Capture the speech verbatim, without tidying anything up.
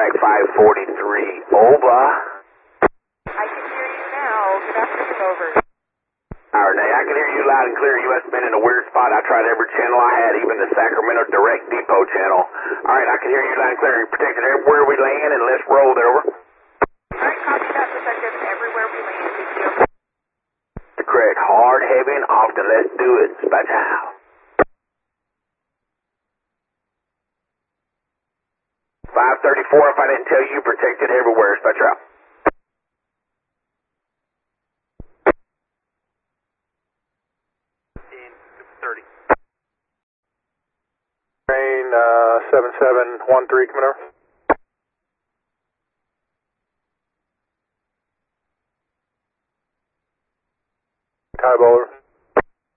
track five forty-three, over. I can hear you now. Good afternoon, over. All right, I can hear you loud and clear. You must have been in a weird spot. I tried every channel I had, even the Sacramento Direct Depot channel. All right, I can hear you loud and clear. You're protected everywhere we land, and let's roll it over. All right, copy that, protected everywhere we land. Thank you. Correct. Hard, heavy, and often. Let's do it. Spatch out. five thirty-four, if I didn't tell you, protected everywhere. Spatch out. Train uh, seven seven one three coming over.